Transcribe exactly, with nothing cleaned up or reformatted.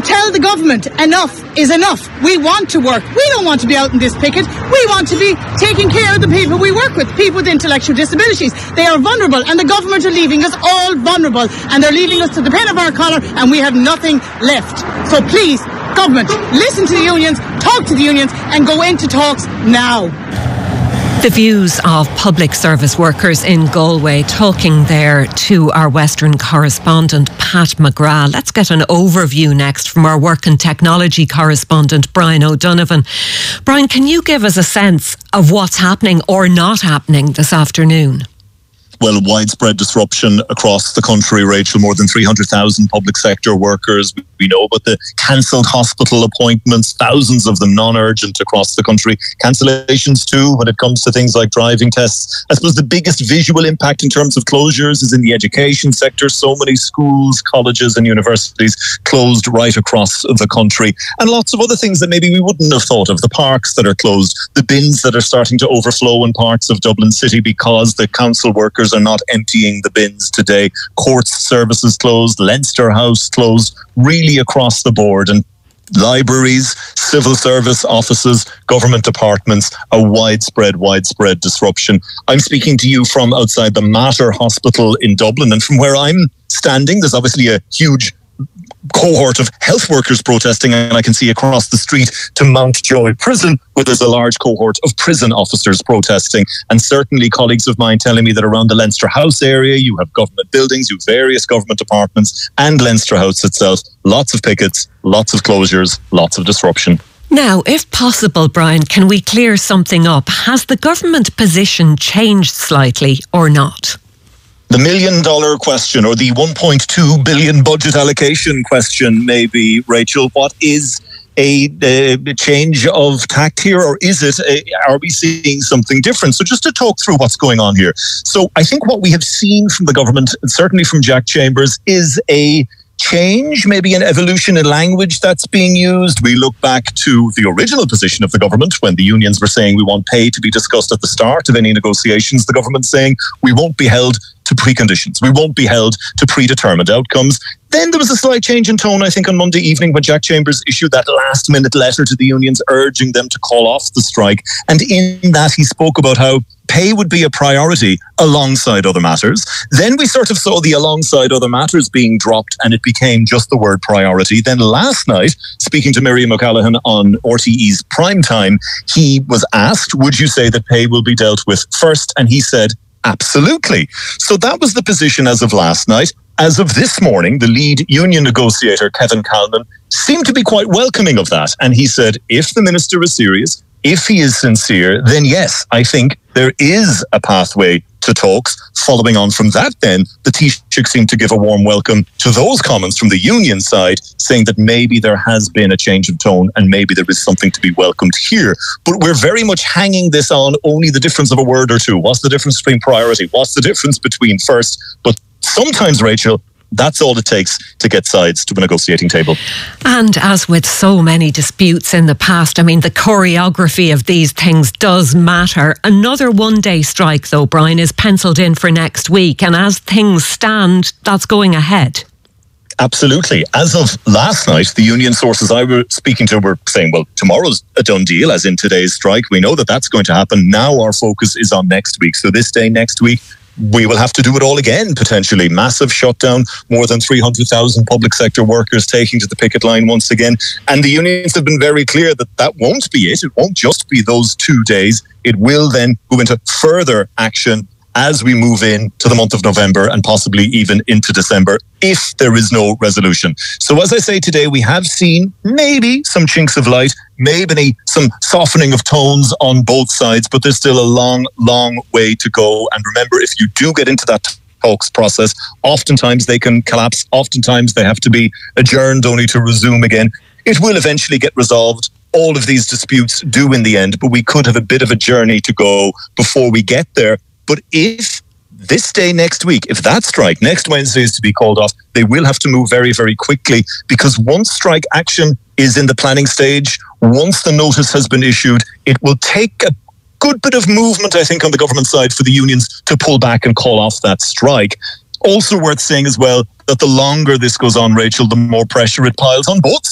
tell the government enough is enough. We want to work. We don't want to be out in this picket. We want to be taking care of the people we work with, people with intellectual disabilities. They are vulnerable, and the government are leaving us all vulnerable, and they're leaving us to the pin of our collar, and we have nothing left. So please, government, listen to the unions, talk to the unions, and go into talks now. The views of public service workers in Galway, talking there to our Western correspondent Pat McGrath. Let's get an overview next from our work and technology correspondent Brian O'Donovan. Brian, can you give us a sense of what's happening or not happening this afternoon? Well, widespread disruption across the country, Rachel. More than three hundred thousand public sector workers. We know about the cancelled hospital appointments, thousands of them non-urgent across the country. Cancellations too when it comes to things like driving tests. I suppose the biggest visual impact in terms of closures is in the education sector. So many schools, colleges and universities closed right across the country. And lots of other things that maybe we wouldn't have thought of. The parks that are closed, the bins that are starting to overflow in parts of Dublin City because the council workers are not emptying the bins today. Courts services closed, Leinster House closed, really across the board. And libraries, civil service offices, government departments, a widespread, widespread disruption. I'm speaking to you from outside the Mater Hospital in Dublin, and from where I'm standing, there's obviously a huge cohort of health workers protesting, and I can see across the street to Mountjoy Prison where there's a large cohort of prison officers protesting. And certainly colleagues of mine telling me that around the Leinster House area you have government buildings, you have various government departments and Leinster House itself, lots of pickets, lots of closures, lots of disruption. Now, if possible, Brian, can we clear something up? Has the government position changed slightly or not? The million dollar question, or the one point two billion budget allocation question, maybe, Rachel. What is a, a change of tact here, or is it, a, are we seeing something different? So just to talk through what's going on here. So I think what we have seen from the government, and certainly from Jack Chambers, is a change, maybe an evolution in language that's being used. We look back to the original position of the government when the unions were saying we want pay to be discussed at the start of any negotiations. The government saying we won't be held to preconditions. We won't be held to predetermined outcomes. Then there was a slight change in tone, I think, on Monday evening when Jack Chambers issued that last-minute letter to the unions urging them to call off the strike. And in that, he spoke about how pay would be a priority alongside other matters. Then we sort of saw the alongside other matters being dropped, and it became just the word priority. Then last night, speaking to Miriam O'Callaghan on R T E's Primetime, he was asked, would you say that pay will be dealt with first? And he said, absolutely. So that was the position as of last night. As of this morning, the lead union negotiator, Kevin Calman, seemed to be quite welcoming of that. And he said, if the minister is serious, if he is sincere, then yes, I think there is a pathway to talks. Following on from that, then, the Taoiseach seemed to give a warm welcome to those comments from the union side, saying that maybe there has been a change of tone and maybe there is something to be welcomed here. But we're very much hanging this on only the difference of a word or two. What's the difference between priority? What's the difference between first? But sometimes, Rachel, that's all it takes to get sides to a negotiating table. And as with so many disputes in the past, I mean, the choreography of these things does matter. Another one-day strike, though, Brian, is pencilled in for next week. And as things stand, that's going ahead. Absolutely. As of last night, the union sources I was speaking to were saying, well, tomorrow's a done deal, as in today's strike. We know that that's going to happen. Now our focus is on next week. So this day next week, we will have to do it all again, potentially. Massive shutdown, more than three hundred thousand public sector workers taking to the picket line once again. And the unions have been very clear that that won't be it. It won't just be those two days. It will then go into further action as we move in to the month of November and possibly even into December if there is no resolution. So as I say today, we have seen maybe some chinks of light, maybe some softening of tones on both sides, but there's still a long, long way to go. And remember, if you do get into that talks process, oftentimes they can collapse. Oftentimes they have to be adjourned only to resume again. It will eventually get resolved. All of these disputes do in the end, but we could have a bit of a journey to go before we get there. But if this day next week, if that strike next Wednesday is to be called off, they will have to move very, very quickly, because once strike action is in the planning stage, once the notice has been issued, it will take a good bit of movement, I think, on the government side for the unions to pull back and call off that strike. Also worth saying as well that the longer this goes on, Rachel, the more pressure it piles on both